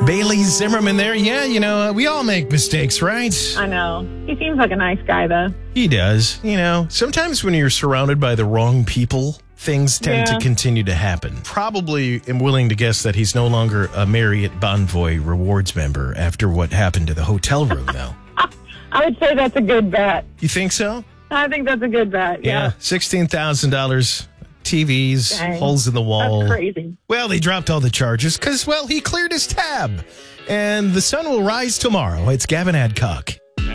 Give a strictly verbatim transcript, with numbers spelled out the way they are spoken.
Bailey Zimmerman there. Yeah, you know, uh, we all make mistakes, right? I know. He seems like a nice guy, though. He does. You know, sometimes when you're surrounded by the wrong people, things tend Yeah. to continue to happen. Probably am willing to guess that he's no longer a Marriott Bonvoy Rewards member after what happened to the hotel room, though. I would say that's a good bet. You think so? I think that's a good bet. Yeah. sixteen thousand dollars, T Vs, Dang. holes in the wall. That's crazy. Well, they dropped all the charges because, well, he cleared his tab. And the sun will rise tomorrow. It's Gavin Adcock.